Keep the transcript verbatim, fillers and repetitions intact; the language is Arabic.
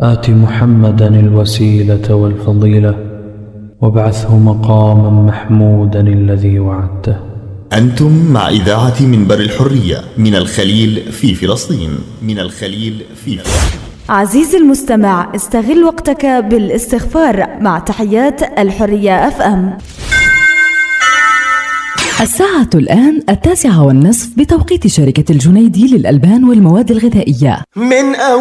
آت محمدا الوسيلة والفضيلة وابعثه مقاما محمودا الذي وعدته. أنتم مع إذاعة منبر الحرية من الخليل في فلسطين. من الخليل في فلسطين. عزيزي المستمع، استغل وقتك بالاستغفار مع تحيات الحرية أف أم. الساعة الآن التاسعة والنصف بتوقيت شركة الجنيدي للألبان والمواد الغذائية. من أول